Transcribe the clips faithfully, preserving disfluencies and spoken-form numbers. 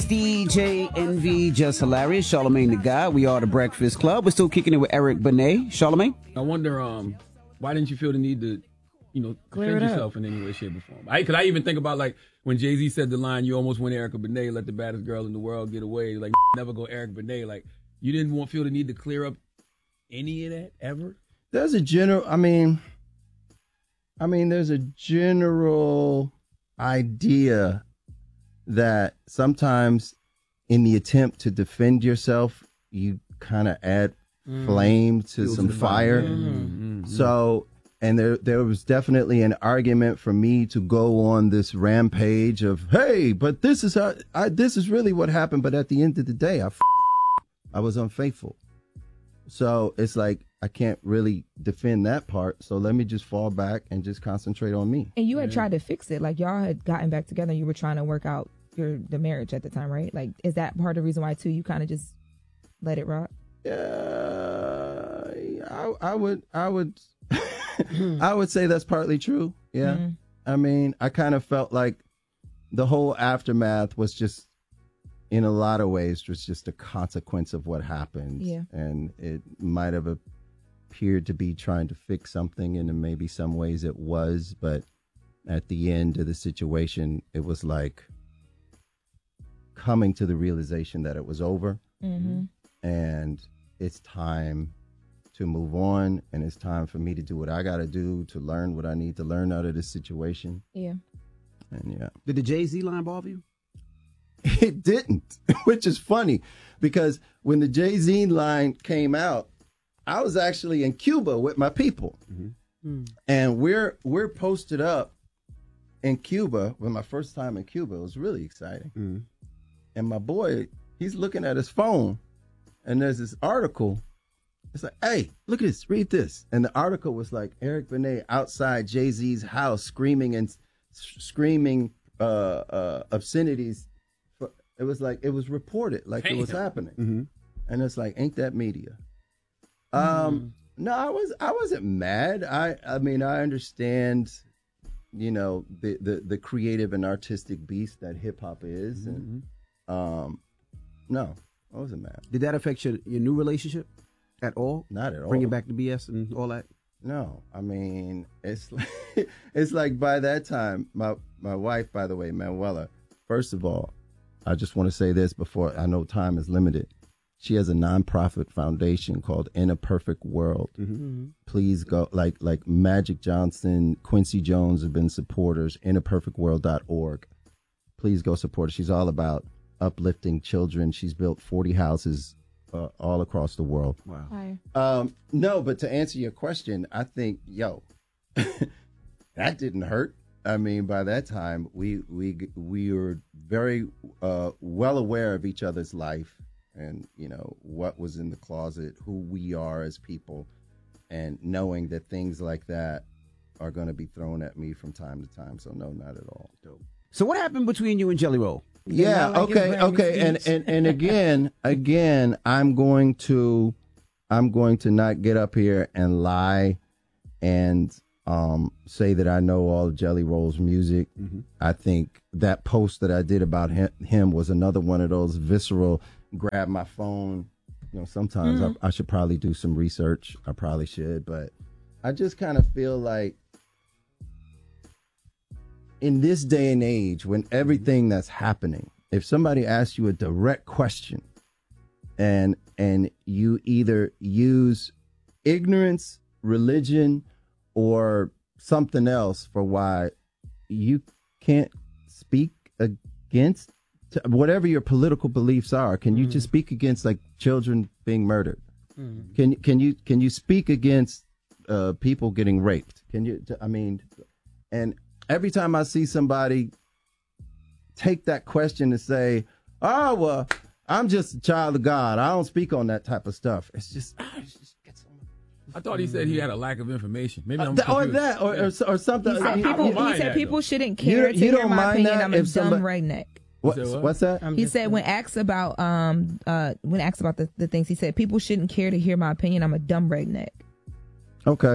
D J Envy, Just Hilarious, Charlamagne the God. We are the Breakfast Club. We're still kicking it with Eric Benet. Charlamagne? I wonder, um, why didn't you feel the need to, you know, Clear defend it up. yourself in any way, shape, or form? I, cause I even think about, like, when Jay-Z said the line, you almost went Erica Benet, let the baddest girl in the world get away. Like, never go Eric Benet. Like, you didn't want feel the need to clear up any of that ever? There's a general, I mean, I mean, there's a general idea that sometimes in the attempt to defend yourself, you kind of add mm. flame to Fuel some to fire. fire. Mm-hmm. So, and there there was definitely an argument for me to go on this rampage of, hey, but this is how, I, this is really what happened. But at the end of the day, I, f- I was unfaithful. So it's like, I can't really defend that part. So let me just fall back and just concentrate on me. And you had yeah. tried to fix it. Like, y'all had gotten back together and you were trying to work out your the marriage at the time, right? Like, is that part of the reason why, too, you kind of just let it rock? Yeah, I, I would, I would, I would say that's partly true. Yeah. Mm-hmm. I mean, I kind of felt like the whole aftermath was just, in a lot of ways, was just a consequence of what happened. Yeah. And it might have appeared to be trying to fix something, and in maybe some ways it was, but at the end of the situation, it was like coming to the realization that it was over. Mm-hmm. And it's time to move on, and it's time for me to do what I got to do to learn what I need to learn out of this situation. Yeah. And yeah. Did the Jay-Z line bother you? It didn't, which is funny, because when the Jay-Z line came out, I was actually in Cuba with my people. Mm-hmm. Mm. And we're we're posted up in Cuba. With my first time in Cuba, it was really exciting. Mm. And my boy, he's looking at his phone, and there's this article. It's like, hey, look at this, read this. And the article was like, Eric Benet outside Jay-Z's house screaming and screaming uh, uh, obscenities. For, it was like, it was reported like Damn. It was happening. Mm-hmm. And it's like, ain't that media? Um, mm. No, I was, I wasn't mad. I, I mean, I understand, you know, the, the, the creative and artistic beast that hip hop is. And, mm-hmm. um, no, I wasn't mad. Did that affect your, your new relationship at all? Not at all. Bringing back the B S and all that? No, I mean, it's like, it's like by that time, my, my wife, by the way, Manuela, first of all, I just want to say this before, I know time is limited. She has a nonprofit foundation called In a Perfect World. Mm-hmm. Please go, like like Magic Johnson, Quincy Jones have been supporters, in a perfect world dot org. Please go support her. She's all about uplifting children. She's built forty houses uh, all across the world. Wow. Hi. Um, no, but to answer your question, I think, yo, that didn't hurt. I mean, by that time, we we we were very uh, well aware of each other's life. And, you know, what was in the closet, who we are as people, and knowing that things like that are going to be thrown at me from time to time. So, no, not at all. Dope. So what happened between you and Jelly Roll? Yeah, like okay, okay. And, and, and again, again, I'm going to, I'm going to not get up here and lie and um, say that I know all of Jelly Roll's music. Mm-hmm. I think that post that I did about him, him was another one of those visceral, grab my phone. You know, sometimes mm. I, I should probably do some research. I probably should, but I just kind of feel like in this day and age, when everything that's happening, if somebody asks you a direct question and and you either use ignorance, religion, or something else for why you can't speak against to whatever your political beliefs are, can you mm. just speak against like children being murdered? Mm. Can can you can you speak against uh, people getting raped? Can you? I mean, and every time I see somebody take that question and say, "Oh well, I'm just a child of God. I don't speak on that type of stuff," it's just. Oh, it's just gets on my... I thought he said he had a lack of information. Maybe I'm uh, or that, or, yeah. or, or something. He said he, people, he, he said that, people though. shouldn't care You- to you hear don't my mind opinion. that I'm a if dumb somebody- redneck. What, what? what's that? He said when asked about um uh when asked about the, the things, he said people shouldn't care to hear my opinion. I'm a dumb redneck. Okay.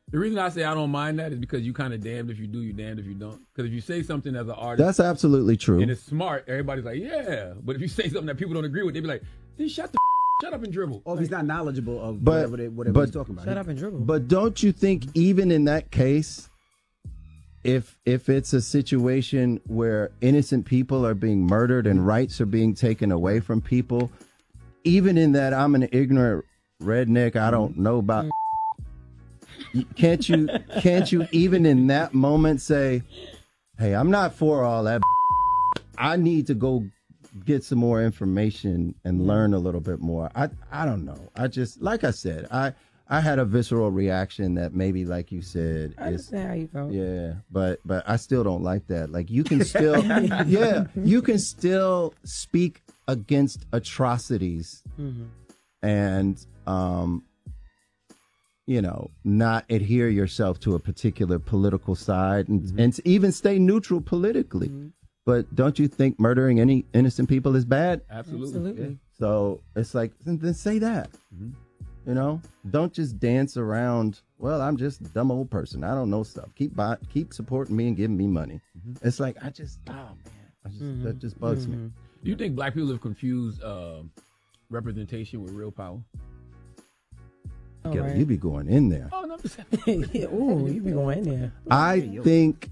The reason I say I don't mind that is because you kind of damned if you do, you damned if you don't. Because if you say something as an artist, That's absolutely true. and it's smart, everybody's like, yeah. But if you say something that people don't agree with, they be like, then shut the shut up and dribble. Or if he's not knowledgeable of But- whatever, they, whatever but- he's talking about. Shut up and dribble. But don't you think even in that case, if if it's a situation where innocent people are being murdered and rights are being taken away from people, even in that I'm an ignorant redneck, I don't know about. Can't you can't you even in that moment say, hey, I'm not for all that. I need to go get some more information and learn a little bit more. I I don't know. I just like I said, I I had a visceral reaction that maybe like you said I is understand how you felt. yeah, but but I still don't like that. Like you can still yeah, you can still speak against atrocities Mm-hmm. and um you know, not adhere yourself to a particular political side and, Mm-hmm. and even stay neutral politically. Mm-hmm. But don't you think murdering any innocent people is bad? Absolutely. Absolutely. So it's like, then, then say that. Mhm. You know, don't just dance around. Well, I'm just a dumb old person. I don't know stuff. Keep buy, keep supporting me and giving me money. Mm-hmm. It's like I just, oh man, I just Mm-hmm. that just bugs me. Do you think black people have confused uh, representation with real power? All Kelly, right. you be going in there. Oh, no, I'm just Yeah, ooh, you be going in there. I think,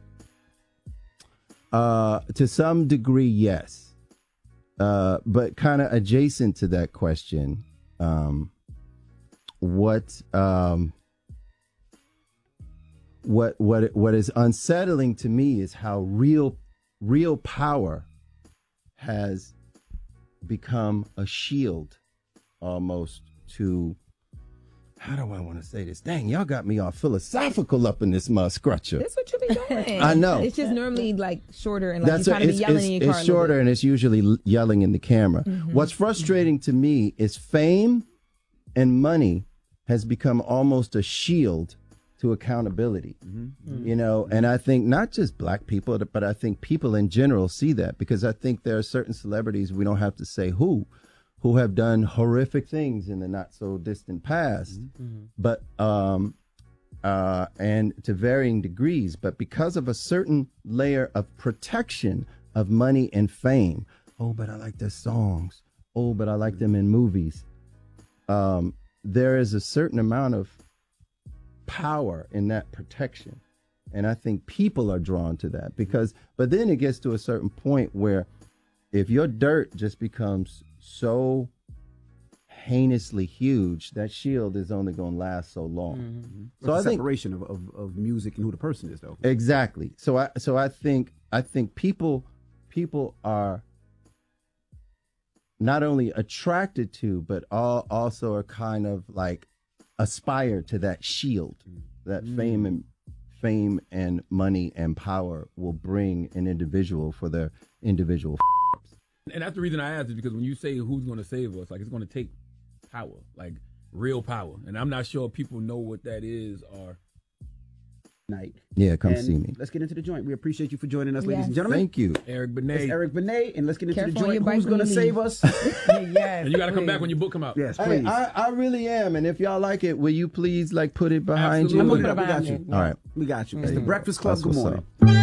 uh, to some degree, yes. Uh, but kind of adjacent to that question, um, what, um, what, what, what is unsettling to me is how real, real power has become a shield, almost to. How do I want to say this? Dang, y'all got me all philosophical up in this mud scrutcher. That's what you be doing. I know. It's just normally like shorter and like That's you a, kind of be it's, yelling it's, in your car. it's a little shorter bit. and it's usually l- yelling in the camera. What's frustrating to me is fame and money has become almost a shield to accountability. You know, and I think not just black people, but I think people in general see that because I think there are certain celebrities, we don't have to say who, who have done horrific things in the not so distant past, but um, uh, and to varying degrees, but because of a certain layer of protection of money and fame. Oh, but I like their songs. Oh, but I like them in movies. Um, there is a certain amount of power in that protection. And I think people are drawn to that because, but then it gets to a certain point where if your dirt just becomes so heinously huge, that shield is only going to last so long. So So I think separation of, of, of music and who the person is, though. exactly. So I so I think I think people people are not only attracted to, but all, also are kind of like aspire to that shield that fame and fame and money and power will bring an individual for their individual. And that's the reason I asked is because when you say who's going to save us, like it's going to take power, like real power. And I'm not sure people know what that is or. Night. Yeah, come And see me. Let's get into the joint. We appreciate you for joining us, ladies Yes. and gentlemen. Thank you. Eric It's Benet. Eric Benet, and let's get into Careful the on your joint. bike Who's when going to you save leave. us? Yes. And you got to come back please. when your book come out. Yes, Hey, please. I, I really am. And if y'all like it, will you please like put it behind Absolutely. I'm you? gonna put it up. We got Behind you. me. All right. We got you. It's the Breakfast Club. That's Good what's morning. up.